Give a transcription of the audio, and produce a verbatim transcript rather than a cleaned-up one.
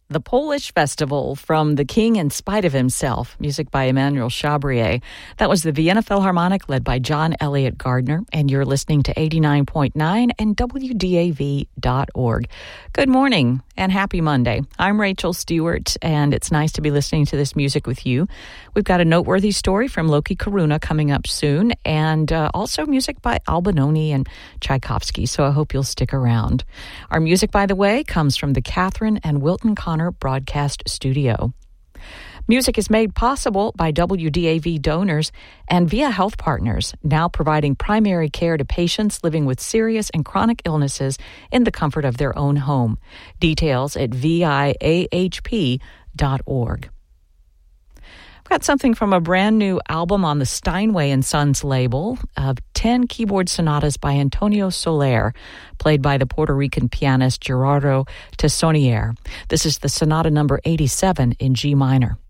The Polish Festival from The King in Spite of Himself, music by Emmanuel Chabrier. That was the Vienna Philharmonic led by John Elliott Gardner, and you're listening to eighty-nine point nine and W D A V dot org. Good morning and happy Monday. I'm Rachel Stewart, and it's nice to be listening to this music with you. We've got a noteworthy story from Loki Karuna coming up soon, and uh, also music by Albinoni and Tchaikovsky, so I hope you'll stick around. Our music, by the way, comes from the Catherine and Wilton Connor Broadcast Studio. Music is made possible by W D A V donors and via health partners, now providing primary care to patients living with serious and chronic illnesses in the comfort of their own home. Details at V I A H P dot org. I've got something from a brand new album on the Steinway and Sons label of ten keyboard sonatas by Antonio Soler, played by the Puerto Rican pianist Gerardo Tessonier. This is the sonata number eighty-seven in G minor.